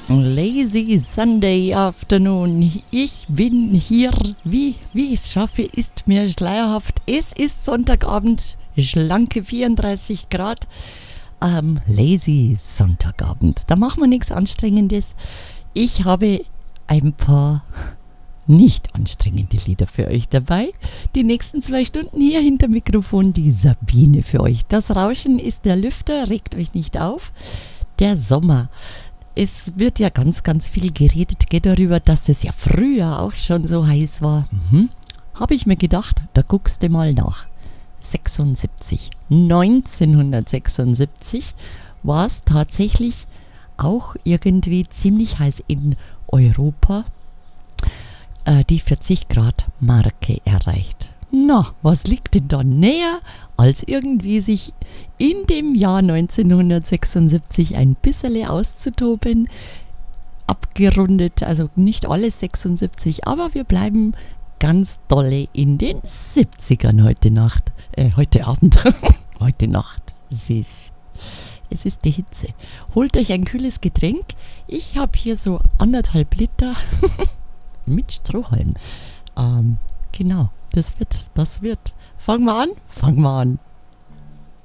Lazy Sunday Afternoon. Ich bin hier. Wie ich es schaffe, ist mir schleierhaft. Es ist Sonntagabend, schlanke 34 Grad. Lazy Sonntagabend. Da machen wir nichts Anstrengendes. Ich habe ein paar nicht anstrengende Lieder für euch dabei. Die nächsten 2 Stunden hier hinter Mikrofon die Sabine für euch. Das Rauschen ist der Lüfter, regt euch nicht auf. Der Sommer. Es wird ja ganz, ganz viel geredet darüber, dass es ja früher auch schon so heiß war. Habe ich mir gedacht, da guckst du mal nach. 1976 war es tatsächlich auch irgendwie ziemlich heiß in Europa. Die 40 Grad Marke erreicht. Na, was liegt denn da näher, als irgendwie sich in dem Jahr 1976 ein bisschen auszutoben, abgerundet, also nicht alles 76, aber wir bleiben ganz dolle in den 70ern heute Abend, heute Nacht. Es ist die Hitze. Holt euch ein kühles Getränk. Ich habe hier so 1,5 Liter mit Strohhalm. Genau, das wird. Fangen wir an?